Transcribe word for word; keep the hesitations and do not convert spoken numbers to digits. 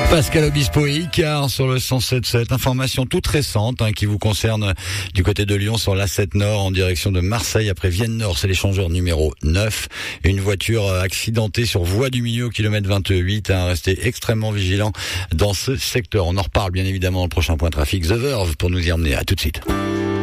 Pascal Obispo et Icar sur le cent sept sept. Information toute récente hein, qui vous concerne du côté de Lyon sur l'A sept Nord en direction de Marseille après Vienne Nord. C'est l'échangeur numéro neuf. Une voiture accidentée sur voie du milieu au kilomètre vingt-huit. Hein, restez extrêmement vigilant dans ce secteur. On en reparle bien évidemment dans le prochain point trafic. The Verve pour nous y emmener. À tout de suite.